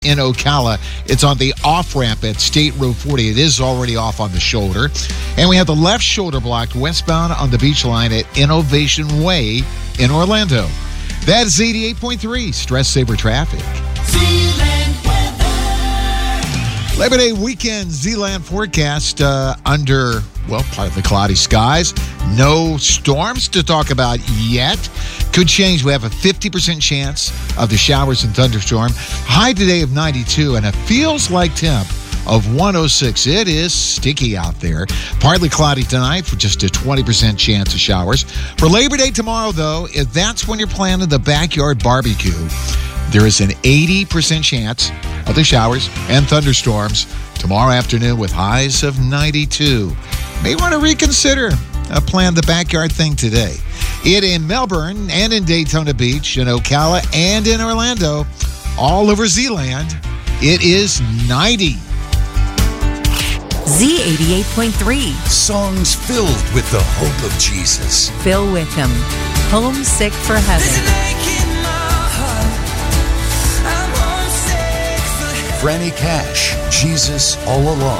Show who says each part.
Speaker 1: in Ocala. It's on the off-ramp at State Road 40. It is already off on the shoulder. And we have the left shoulder blocked westbound on the beach line at Innovation Way in Orlando. That is 88.3 Stress Saver Traffic. Labor Day weekend Z-Land forecast under, partly cloudy skies. No storms to talk about yet. Could change. We have a 50% chance of the showers and thunderstorm. High today of 92 and a feels like temp of 106. It is sticky out there. Partly cloudy tonight for just a 20% chance of showers. For Labor Day tomorrow, though, if that's when you're planning the backyard barbecue, there is an 80% chance of the showers and thunderstorms tomorrow afternoon with highs of 92. May want to reconsider plan the backyard thing today. It in Melbourne and in Daytona Beach, in Ocala and in Orlando, all over Z-Land, it is 90.
Speaker 2: Z88.3.
Speaker 3: Songs filled with the hope of Jesus.
Speaker 2: Fill with him. Homesick for heaven.
Speaker 3: Franny Cash, Jesus All Along.